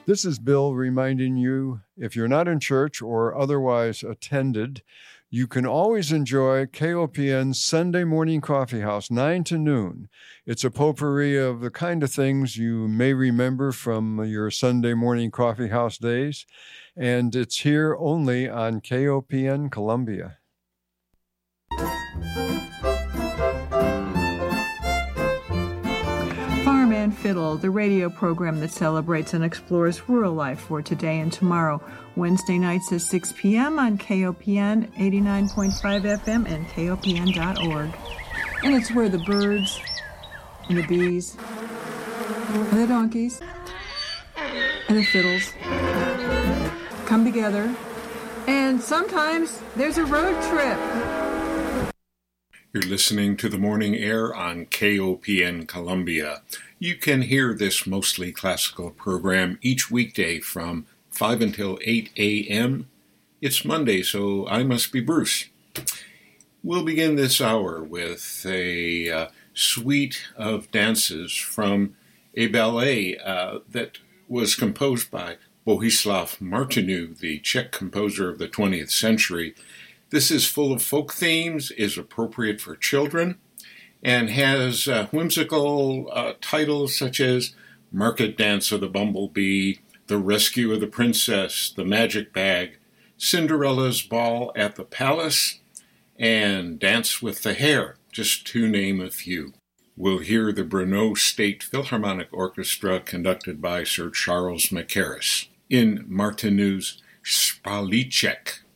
This is Bill reminding you, if you're not in church or otherwise attended, you can always enjoy KOPN's Sunday Morning Coffee House, 9 to noon. It's a potpourri of the kind of things you may remember from your Sunday Morning Coffee House days, and it's here only on KOPN Columbia. Farm and Fiddle, the radio program that celebrates and explores rural life for today and tomorrow. Wednesday nights at 6 p.m. on KOPN 89.5 FM and KOPN.org. And it's where the birds and the bees and the donkeys and the fiddles come together. And sometimes there's a road trip. You're listening to the morning air on KOPN Columbia. You can hear this mostly classical program each weekday from 5 until 8 a.m. It's Monday, so I must be Bruce. We'll begin this hour with a suite of dances from a ballet that was composed by Bohuslav Martinu, the Czech composer of the 20th century. This is full of folk themes, is appropriate for children, and has whimsical titles such as Market Dance of the Bumblebee, The Rescue of the Princess, The Magic Bag, Cinderella's Ball at the Palace, and Dance with the Hare, just to name a few. We'll hear the Brno State Philharmonic Orchestra conducted by Sir Charles Mackerras in Martinu's Spalíček.